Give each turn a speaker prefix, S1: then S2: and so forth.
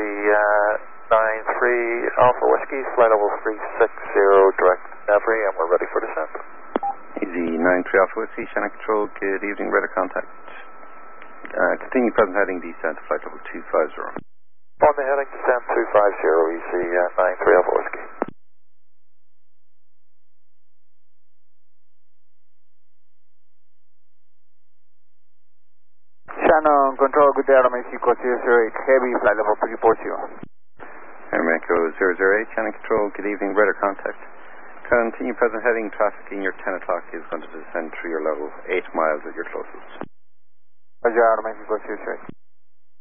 S1: 93 Alpha Whiskey, flight level 360, direct Navary, and we're ready for descent.
S2: Easy, 93 Alpha Whiskey, Shannon Control, good evening, radar contact. Continue present heading, descent to flight level 250.
S1: On the heading, descent 250, EC 93 Alpha Whiskey.
S3: Shannon Control, good day, Mexico 008, heavy, flight level 340.
S2: Aeromexico 008, Shannon Control, good evening, radar contact. Continue present heading, traffic in your 10 o'clock is going to descend through your level 8 miles at your closest.
S3: Roger, Mexico 008.